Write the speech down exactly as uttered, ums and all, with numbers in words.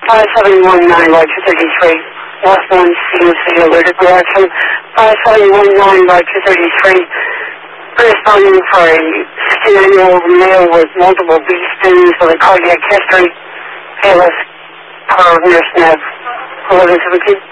five seven one nine by two thirty-three. Last one, C N C allergic reaction. five seven one nine by two thirty-three. Responding for a sixty-nine-year-old male with multiple B stings with a cardiac history. A L S per nurse nav. eleven seventeen.